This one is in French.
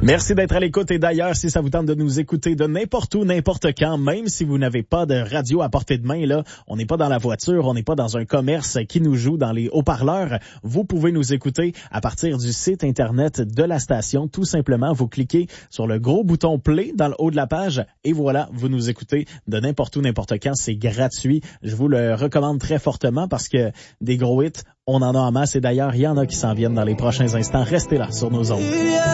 Merci d'être à l'écoute et d'ailleurs, si ça vous tente de nous écouter de n'importe où, n'importe quand, même si vous n'avez pas de radio à portée de main, là, on n'est pas dans la voiture, on n'est pas dans un commerce qui nous joue dans les haut-parleurs, vous pouvez nous écouter à partir du site internet de la station. Tout simplement, vous cliquez sur le gros bouton play dans le haut de la page et voilà, vous nous écoutez de n'importe où, n'importe quand. C'est gratuit. Je vous le recommande très fortement parce que des gros hits, on en a en masse et d'ailleurs, il y en a qui s'en viennent dans les prochains instants. Restez là sur nos ondes.